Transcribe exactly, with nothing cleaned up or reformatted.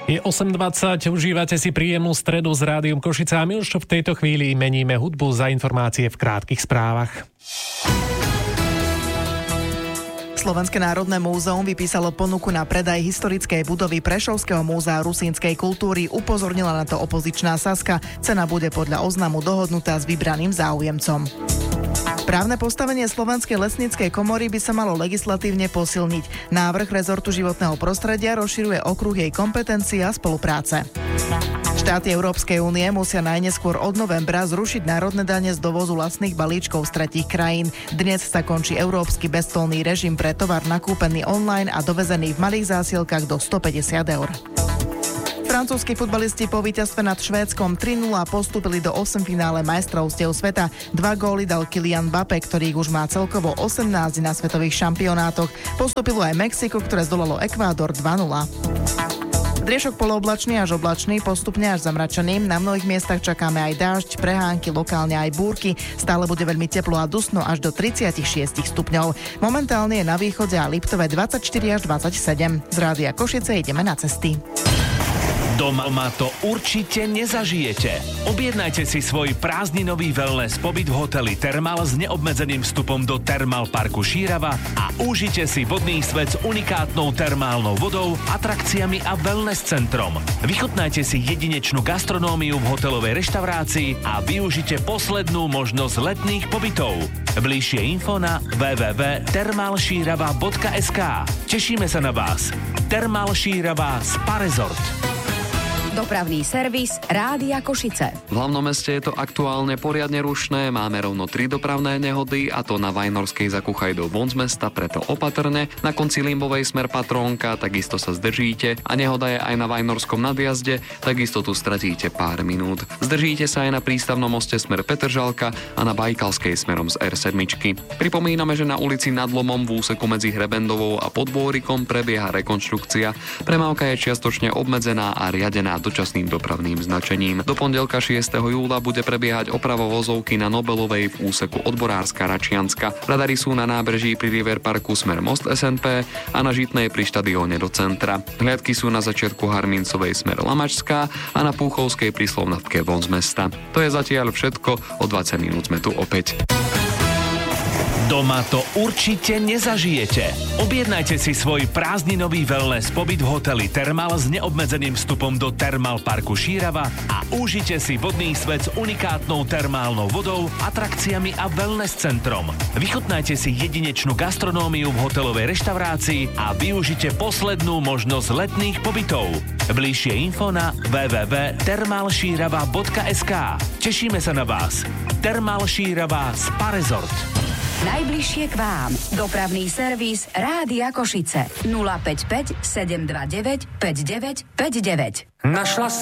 Je osem dvadsať, užívate si príjemnú stredu s Rádiom Košice a my už v tejto chvíli meníme hudbu za informácie v krátkych správach. Slovenské národné múzeum vypísalo ponuku na predaj historickej budovy Prešovského múzea rusínskej kultúry. Upozornila na to opozičná Saska. Cena bude podľa oznamu dohodnutá s vybraným záujemcom. Právne postavenie Slovenskej lesníckej komory by sa malo legislatívne posilniť. Návrh rezortu životného prostredia rozširuje okruh jej kompetencií a spolupráce. Štáty Európskej únie musia najneskôr od novembra zrušiť národné dane z dovozu lacných balíčkov z tretích krajín. Dnes sa končí európsky bezcolný režim pre tovar nakúpený online a dovezený v malých zásielkach do stopäťdesiat eur. Francúzski futbalisti po víťazstve nad Švédskom tri nula postúpili do osemfinále majstrovstiev sveta. Dva góly dal Kylian Mbappé, ktorý už má celkovo osemnásť na svetových šampionátoch. Postúpilo aj Mexiko, ktoré zdolalo Ekvádor dva nula. Driešok polooblačný až oblačný, postupne až zamračený. Na mnohých miestach čakáme aj dážď, prehánky, lokálne aj búrky. Stále bude veľmi teplo a dusno až do tridsaťšesť stupňov. Momentálne je na východe a Liptove dvadsaťštyri až dvadsaťsedem. Z Rádia Košice ideme na cesty. Doma to určite nezažijete. Objednajte si svoj prázdninový wellness pobyt v hoteli Thermal s neobmedzeným vstupom do Thermal parku Šírava a užite si vodný svet s unikátnou termálnou vodou, atrakciami a wellness centrom. Vychutnajte si jedinečnú gastronómiu v hotelovej reštaurácii a využite poslednú možnosť letných pobytov. Bližšie info na w w w bodka thermal šírava bodka es ká. Tešíme sa na vás. Thermal Šírava Spa Resort. Dopravný servis Rádia Košice. V hlavnom meste je to aktuálne poriadne rušné, máme rovno tri dopravné nehody, a to na Vajnorskej za Kuchajdou von z mesta, preto opatrne. Na konci Limbovej smer Patrónka, takisto sa zdržíte, a nehoda je aj na Vajnorskom nadjazde, takisto tu stratíte pár minút. Zdržíte sa aj na prístavnom moste smer Petržalka a na Bajkalskej smerom z er sedem. Pripomíname, že na ulici Nad Lomom v úseku medzi Hrebendovou a Podbôrikom prebieha rekonštrukcia. Premávka je čiastočne obmedzená a riadená dočasným dopravným značením. Do pondelka šiesteho júla bude prebiehať oprava vozovky na Nobelovej v úseku Odborárska Račianska. Radary sú na nábreží pri River Parku smer Most es en pé a na Žitnej pri štadióne do centra. Hliadky sú na začiatku Harmincovej smer Lamačská a na Púchovskej pri Slovnavke von z mesta. To je zatiaľ všetko, o dvadsať minút sme tu opäť. Doma to určite nezažijete. Objednajte si svoj prázdninový wellness pobyt v hoteli Thermal s neobmedzeným vstupom do Thermal parku Šírava a užite si vodný svet s unikátnou termálnou vodou, atrakciami a wellness centrom. Vychutnajte si jedinečnú gastronómiu v hotelovej reštaurácii a využite poslednú možnosť letných pobytov. Bližšie info na w w w bodka thermal šírava bodka es ká. Tešíme sa na vás. Thermal Šírava Spa Resort. Najbližšie k vám. Dopravný servis Rádia Košice. nula päť päť sedem dva deväť päť deväť päť deväť. Našla